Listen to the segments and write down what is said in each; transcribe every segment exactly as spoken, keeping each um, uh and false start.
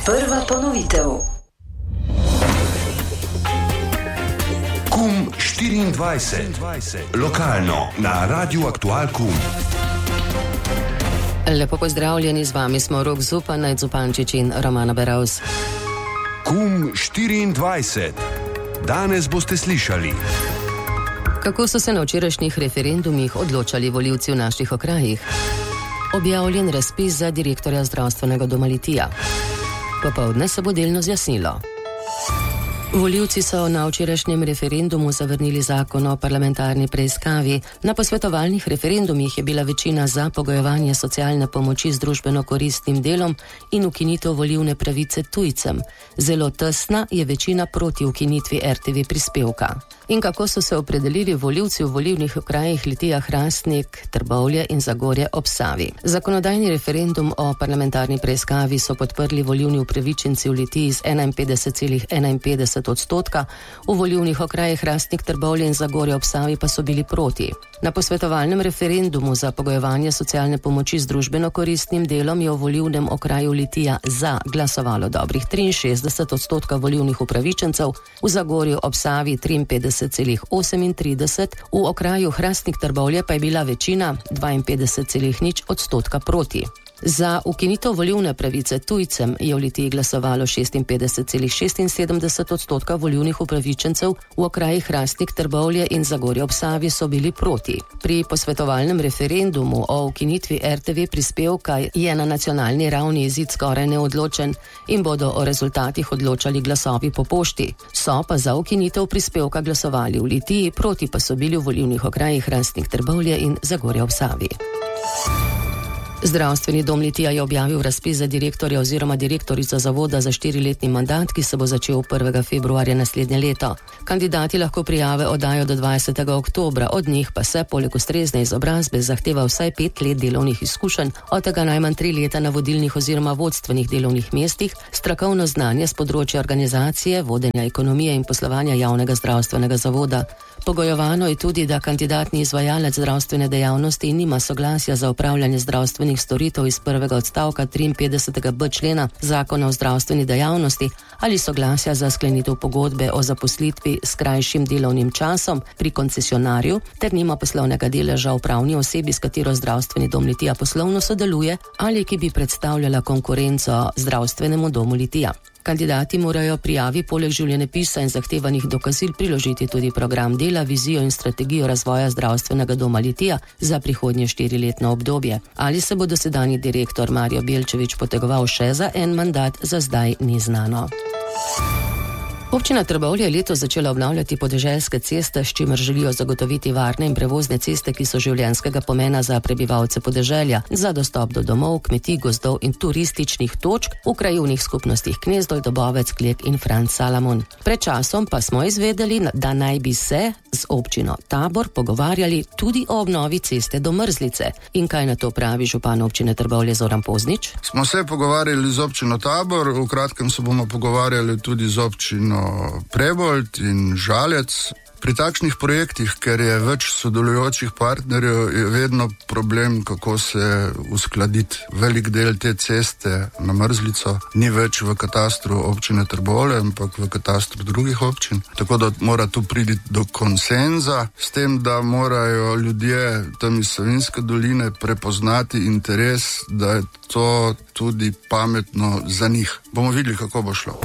Prva ponovitev. Kum štiriindvajset. Lokalno na Radiu Aktual Kum. Lepo pozdravljeni, z vami smo Rok Zupan, Najd Zupančič in Romana Beravs. Kum štiriindvajset. Danes boste slišali, kako so se na včerajšnjih referendumih odločali volivci v naših okrajih. Objavljen razpis za direktorja zdravstvenega doma Litija. Popoldne se bo delno zjasnilo. Volivci so na včerajšnjem referendumu zavrnili zakon o parlamentarni preiskavi. Na posvetovalnih referendumih je bila večina za pogojevanje socialne pomoči z družbeno koristnim delom in ukinitev volilne pravice tujcem. Zelo tesna je večina proti ukinitvi er te ve prispevka. In kako so se opredelili volivci v volilnih okrajih Litija, Hrastnik, Trbovlje in Zagorje ob Savi. Zakonodajni referendum o parlamentarni preiskavi so podprli volilni upravičenci v Litiji z enainpetdeset celih enainpetdeset odstotka, v volilnih okrajih Hrastnik, Trbovlje in Zagorje ob Savi pa so bili proti. Na posvetovalnem referendumu za pogojevanje socialne pomoči z družbeno koristnim delom je v volilnem okraju Litija za glasovalo dobrih triinšestdeset odstotka volilnih upravičencev, v Zagorju ob Savi triinpetdeset celih osemintrideset, v okraju Hrastnik, Trbovlje pa je bila večina dvainpetdeset celih nič odstotka proti. Za ukinitev volilne pravice tujcem je v Litiji glasovalo šestinpetdeset celih šestinsedemdeset odstotka volilnih upravičencev, v okrajih Hrastnik, Trbovlje in Zagorje ob Savi so bili proti. Pri posvetovalnem referendumu o ukinitvi er te ve prispevka je na nacionalni ravni izid skoraj neodločen in bodo o rezultatih odločali glasovi po pošti. So pa za ukinitev prispevka glasovali v Litiji, proti pa so bili v volilnih okrajih Hrastnik, Trbovlje in Zagorje ob Savi. Zdravstveni dom Litija je objavil razpis za direktorja oziroma direktorico zavoda za štiriletni mandat, ki se bo začel prvega februarja naslednje leto. Kandidati lahko prijave oddajo do dvajsetega oktobra, od njih pa se poleg ustrezne izobrazbe zahteva vsaj pet let delovnih izkušenj, od tega najmanj tri leta na vodilnih oziroma vodstvenih delovnih mestih, strokovno znanje z področja organizacije, vodenja ekonomije in poslovanja javnega zdravstvenega zavoda. Pogojevano je tudi, da kandidat ni izvajalec zdravstvene dejavnosti in nima soglasja za upravljanje zdravstvenih storitev iz prvega odstavka triinpetdesetega b člena Zakona o zdravstveni dejavnosti ali soglasja za sklenitev pogodbe o zaposlitvi s krajšim delovnim časom pri koncesionarju ter nima poslovnega deleža v pravni osebi, s katero zdravstveni dom Litija poslovno sodeluje ali ki bi predstavljala konkurenco zdravstvenemu domu Litija. Kandidati morajo prijavi poleg življenjepisa in zahtevanih dokazil priložiti tudi program dela, vizijo in strategijo razvoja zdravstvenega doma Litija za prihodnje štiriletno obdobje. Ali se bo dosedanji direktor Marjo Belčevič potegoval še za en mandat, za zdaj ni znano. Občina Trbovlje je letos začela obnavljati podeželske ceste, s čimer želijo zagotoviti varne in prevozne ceste, ki so življenjskega pomena za prebivalce podeželja, za dostop do domov, kmetij, gozdov in turističnih točk v krajevnih skupnostih Knezdolj, Dobovec, Klek in Franc Salamon. Pred časom pa smo izvedeli, da naj bi se z občino Tabor pogovarjali tudi o obnovi ceste do Mrzlice. In kaj na to pravi župan občine Trbovlje Zoran Poznič? Smo se pogovarjali z občino Tabor, v kratkem se bomo pogovarjali tudi z občino Prebold in Žalec. Pri takšnih projektih, ker je več sodelujočih partnerjev, je vedno problem, kako se uskladiti. Velik del te ceste na Mrzlico ni več v katastru občine Trbovlje, ampak v katastru drugih občin. Tako da mora tu priti do konsenza, s tem, da morajo ljudje tam iz Savinjske doline prepoznati interes, da je to tudi pametno za njih. Bomo videli, kako bo šlo.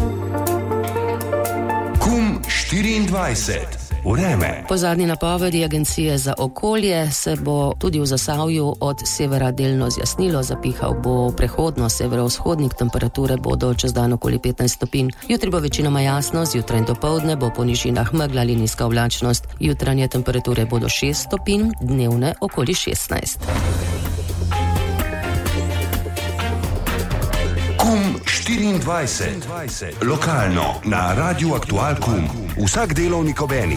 Kum štiriindvajset. Vreme. Po zadnji napovedi Agencije za okolje se bo tudi v Zasavju od severa delno zjasnilo, zapihal bo prehodno severovzhodnik, temperature bodo čez dan okoli petnajst stopinj. Jutri bo večinoma jasno, zjutraj in dopoldne bo po nižinah megla ali nizka oblačnost. Jutranje temperature bodo šest stopinj, dnevne okoli šestnajst. Kum štiriindvajset. Lokalno na Radiu Aktual Kum. Vsak delovnik ob enih.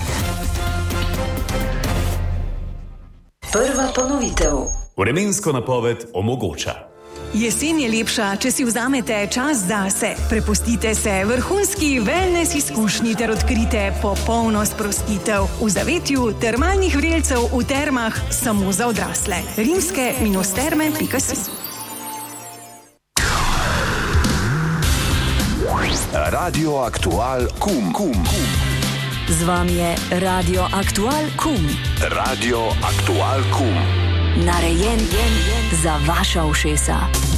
Prva ponovitev. Vremensko napoved omogoča. Jesen je lepša, če si vzamete čas zase. Prepustite se vrhunski wellness izkušnji ter odkrite popolno sprostitev v zavetju termalnih vrelcev v termah samo za odrasle. rimske terme pika si. Radio Aktual Kum. Kum. Z vami je Radio Aktual Kum. Radio Aktual Kum. Narejen za vaša ušesa.